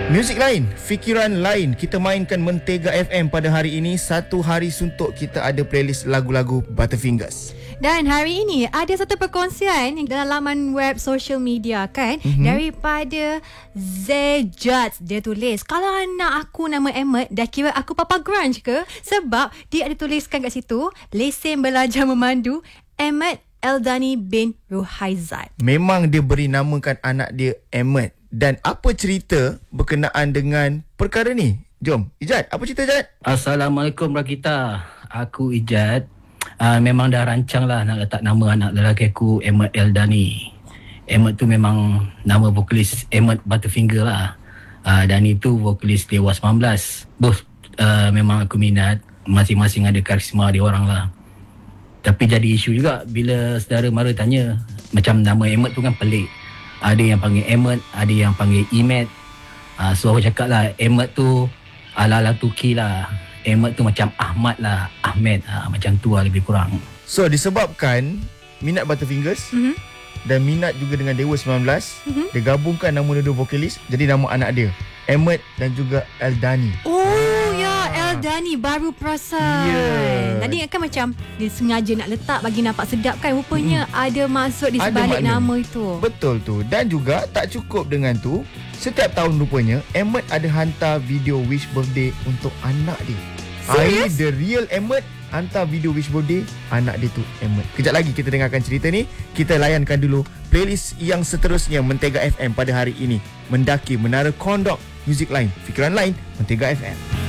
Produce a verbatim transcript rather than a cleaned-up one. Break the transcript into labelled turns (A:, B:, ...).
A: Muzik lain, fikiran lain. Kita mainkan Mentega F M pada hari ini. Satu hari suntuk kita ada playlist lagu-lagu Butterfingers.
B: Dan hari ini ada satu perkongsian dalam laman web social media kan, mm-hmm. daripada Zejat. Dia tulis, kalau anak aku nama Emmet, dah kira aku papa grunge ke? Sebab dia ada tuliskan kat situ, lesen belajar memandu Emmet Eldani bin Ruhaizat.
A: Memang dia beri namakan anak dia Emmet. Dan apa cerita berkenaan dengan perkara ni? Jom, Ijat, apa cerita Ijat?
C: Assalamualaikum Rakita. Aku Ijat. Uh, memang dah rancang lah nak letak nama anak lelaki aku Emmet Eldani. Emmet tu memang nama vokalis Emmet Butterfinger lah. Uh, dan itu vokalis Dewa sembilan belas. Both uh, memang aku minat. Masing-masing ada karisma dia orang lah. Tapi jadi isu juga bila saudara mara tanya. Macam nama Emmet tu kan pelik. Ada yang panggil Emmet, ada yang panggil Emet. Uh, so aku cakap lah, Emmet tu ala-ala Tuki lah. Emmet tu macam Ahmad lah, Ahmed. Uh, macam tu lah lebih kurang.
A: So disebabkan minat Butterfingers, mm-hmm. dan minat juga dengan Dewa sembilan belas, mm-hmm. dia gabungkan nama dua vokalis, jadi nama anak dia Emmet dan juga Eldani.
B: Oh ya, Eldani baru perasan. Yeah. Tadi kan macam dia sengaja nak letak bagi nampak sedap kan. Rupanya hmm. ada maksud di sebalik nama itu.
A: Betul tu. Dan juga tak cukup dengan tu, setiap tahun rupanya Emmet ada hantar video wish birthday untuk anak dia.
B: Serius?
A: The real Emmet hantar video wish birthday anak dia tu Emmet. Kejap lagi kita dengarkan cerita ni. Kita layankan dulu playlist yang seterusnya Mentega F M pada hari ini. Mendaki Menara Kondok, muzik lain, fikiran lain, Mentega F M.